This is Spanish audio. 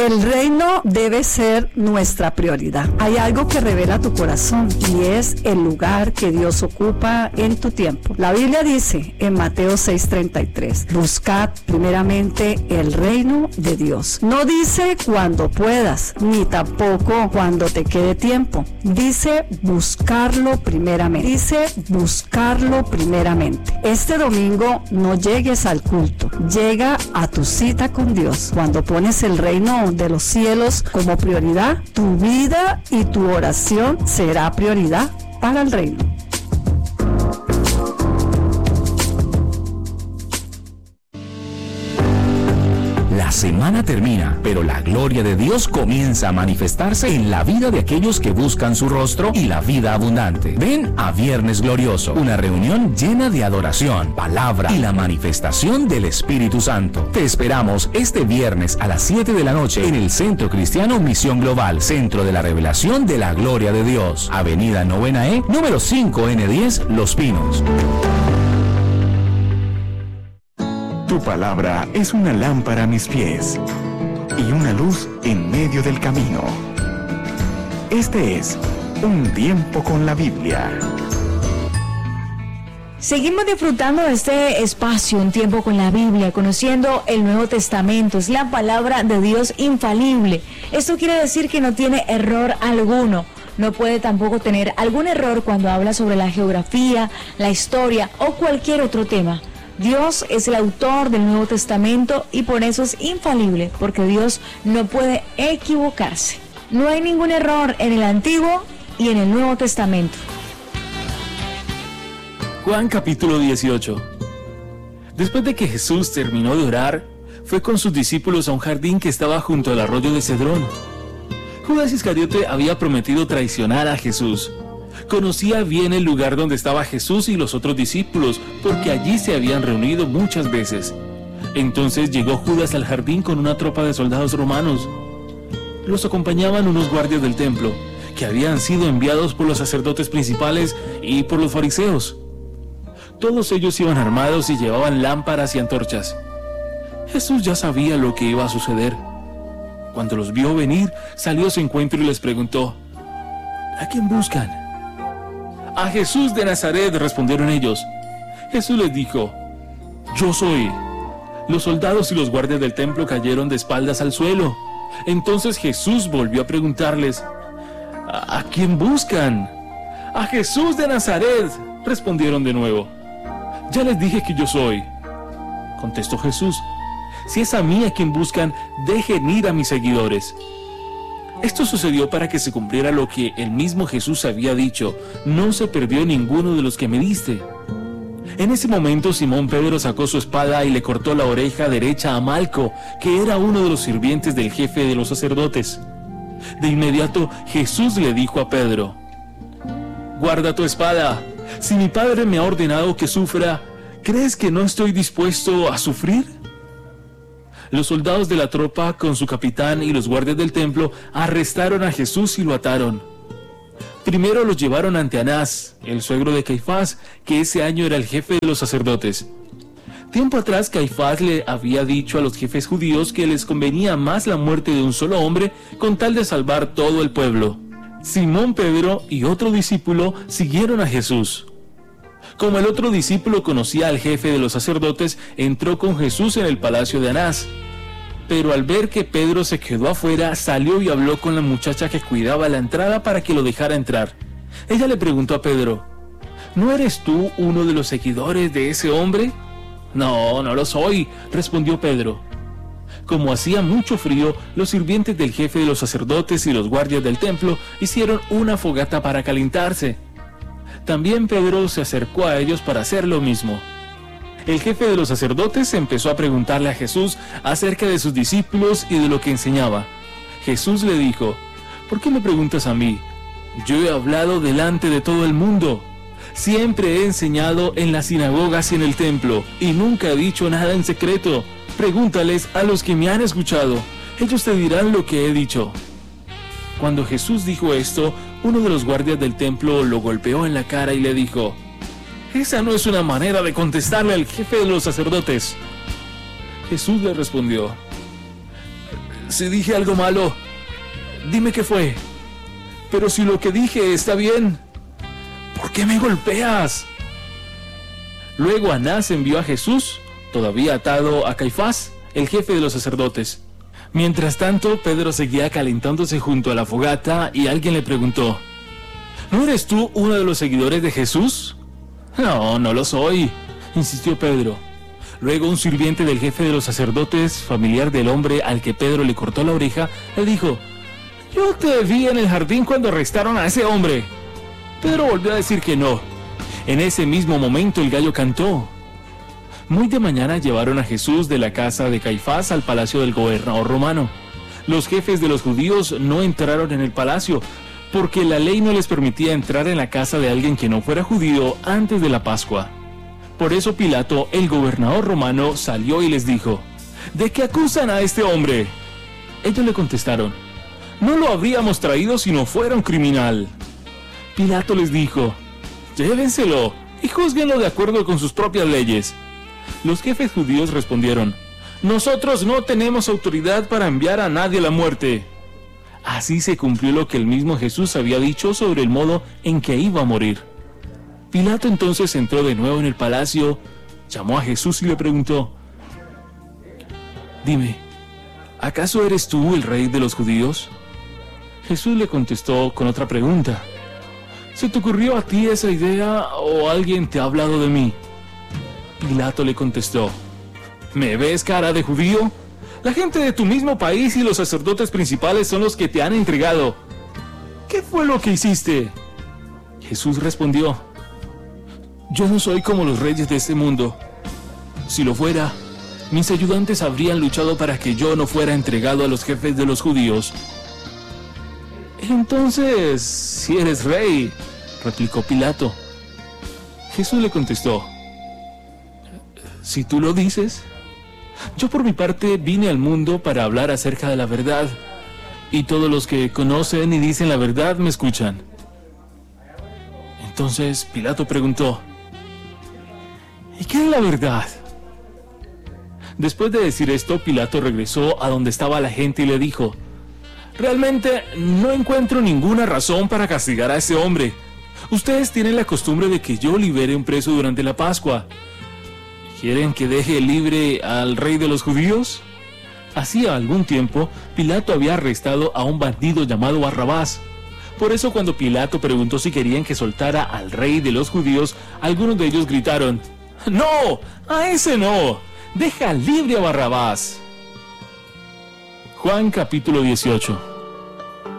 El reino debe ser nuestra prioridad. Hay algo que revela tu corazón y es el lugar que Dios ocupa en tu tiempo. La Biblia dice en Mateo 6:33, buscad primeramente el reino de Dios. No dice cuando puedas, ni tampoco cuando te quede tiempo. Dice buscarlo primeramente. Dice buscarlo primeramente. Este domingo no llegues al culto, llega a tu cita con Dios. Cuando pones el reino de los cielos como prioridad, tu vida y tu oración será prioridad para el reino. La semana termina, pero la gloria de Dios comienza a manifestarse en la vida de aquellos que buscan su rostro y la vida abundante. Ven a Viernes Glorioso, una reunión llena de adoración, palabra y la manifestación del Espíritu Santo. Te esperamos este viernes a las 7 de la noche en el Centro Cristiano Misión Global, Centro de la Revelación de la Gloria de Dios, Avenida Novena E, número 5N10, Los Pinos. Tu palabra es una lámpara a mis pies y una luz en medio del camino. Este es Un Tiempo con la Biblia. Seguimos disfrutando de este espacio, Un Tiempo con la Biblia, conociendo el Nuevo Testamento. Es la palabra de Dios infalible. Esto quiere decir que no tiene error alguno. No puede tampoco tener algún error cuando habla sobre la geografía, la historia o cualquier otro tema. Dios es el autor del Nuevo Testamento y por eso es infalible, porque Dios no puede equivocarse. No hay ningún error en el Antiguo y en el Nuevo Testamento. Juan capítulo 18. Después de que Jesús terminó de orar, fue con sus discípulos a un jardín que estaba junto al arroyo de Cedrón. Judas Iscariote había prometido traicionar a Jesús. Conocía bien el lugar donde estaba Jesús y los otros discípulos, porque allí se habían reunido muchas veces. Entonces llegó Judas al jardín con una tropa de soldados romanos. Los acompañaban unos guardias del templo, que habían sido enviados por los sacerdotes principales y por los fariseos. Todos ellos iban armados y llevaban lámparas y antorchas. Jesús ya sabía lo que iba a suceder. Cuando los vio venir, salió a su encuentro y les preguntó: ¿a quién buscan? A Jesús de Nazaret, respondieron ellos. Jesús les dijo: yo soy. Los soldados y los guardias del templo cayeron de espaldas al suelo. Entonces Jesús volvió a preguntarles: ¿a quién buscan? A Jesús de Nazaret, respondieron de nuevo. Ya les dije que yo soy. Contestó Jesús: si es a mí a quien buscan, dejen ir a mis seguidores. Esto sucedió para que se cumpliera lo que el mismo Jesús había dicho: no se perdió ninguno de los que me diste. En ese momento Simón Pedro sacó su espada y le cortó la oreja derecha a Malco, que era uno de los sirvientes del jefe de los sacerdotes. De inmediato Jesús le dijo a Pedro: guarda tu espada. Si mi Padre me ha ordenado que sufra, ¿crees que no estoy dispuesto a sufrir? Los soldados de la tropa, con su capitán y los guardias del templo, arrestaron a Jesús y lo ataron. Primero lo llevaron ante Anás, el suegro de Caifás, que ese año era el jefe de los sacerdotes. Tiempo atrás, Caifás le había dicho a los jefes judíos que les convenía más la muerte de un solo hombre con tal de salvar todo el pueblo. Simón Pedro y otro discípulo siguieron a Jesús. Como el otro discípulo conocía al jefe de los sacerdotes, entró con Jesús en el palacio de Anás. Pero al ver que Pedro se quedó afuera, salió y habló con la muchacha que cuidaba la entrada para que lo dejara entrar. Ella le preguntó a Pedro: ¿no eres tú uno de los seguidores de ese hombre? No, no lo soy, respondió Pedro. Como hacía mucho frío, los sirvientes del jefe de los sacerdotes y los guardias del templo hicieron una fogata para calentarse. También Pedro se acercó a ellos para hacer lo mismo. El jefe de los sacerdotes empezó a preguntarle a Jesús acerca de sus discípulos y de lo que enseñaba. Jesús le dijo: ¿por qué me preguntas a mí? Yo he hablado delante de todo el mundo. Siempre he enseñado en las sinagogas y en el templo, y nunca he dicho nada en secreto. Pregúntales a los que me han escuchado. Ellos te dirán lo que he dicho. Cuando Jesús dijo esto, uno de los guardias del templo lo golpeó en la cara y le dijo: esa no es una manera de contestarle al jefe de los sacerdotes. Jesús le respondió: Si dije algo malo, dime qué fue. Pero si lo que dije está bien, ¿por qué me golpeas? Luego Anás envió a Jesús, todavía atado, a Caifás, el jefe de los sacerdotes. Mientras tanto, Pedro seguía calentándose junto a la fogata y alguien le preguntó: ¿No eres tú uno de los seguidores de Jesús? No, no lo soy, insistió Pedro. Luego un sirviente del jefe de los sacerdotes, familiar del hombre al que Pedro le cortó la oreja, le dijo: yo te vi en el jardín cuando arrestaron a ese hombre. Pedro volvió a decir que no. En ese mismo momento el gallo cantó. Muy de mañana llevaron a Jesús de la casa de Caifás al palacio del gobernador romano. Los jefes de los judíos no entraron en el palacio, porque la ley no les permitía entrar en la casa de alguien que no fuera judío antes de la Pascua. Por eso Pilato, el gobernador romano, salió y les dijo: ¿de qué acusan a este hombre? Ellos le contestaron: no lo habríamos traído si no fuera un criminal. Pilato les dijo: llévenselo y júzguenlo de acuerdo con sus propias leyes. Los jefes judíos respondieron: nosotros no tenemos autoridad para enviar a nadie a la muerte. Así se cumplió lo que el mismo Jesús había dicho sobre el modo en que iba a morir. Pilato entonces entró de nuevo en el palacio, llamó a Jesús y le preguntó: dime, ¿acaso eres tú el rey de los judíos? Jesús le contestó con otra pregunta: ¿se te ocurrió a ti esa idea o alguien te ha hablado de mí? Pilato le contestó: ¿me ves cara de judío? La gente de tu mismo país y los sacerdotes principales son los que te han entregado. ¿Qué fue lo que hiciste? Jesús respondió: yo no soy como los reyes de este mundo. Si lo fuera, mis ayudantes habrían luchado para que yo no fuera entregado a los jefes de los judíos. Entonces, si eres rey, replicó Pilato. Jesús le contestó: si tú lo dices. Yo por mi parte vine al mundo para hablar acerca de la verdad, y todos los que conocen y dicen la verdad me escuchan. Entonces Pilato preguntó: ¿y qué es la verdad? Después de decir esto, Pilato regresó a donde estaba la gente y le dijo: realmente no encuentro ninguna razón para castigar a ese hombre. Ustedes tienen la costumbre de que yo libere un preso durante la Pascua. ¿Quieren que deje libre al rey de los judíos? Hacía algún tiempo, Pilato había arrestado a un bandido llamado Barrabás. Por eso cuando Pilato preguntó si querían que soltara al rey de los judíos, algunos de ellos gritaron: ¡no! ¡A ese no! ¡Deja libre a Barrabás! Juan capítulo 18.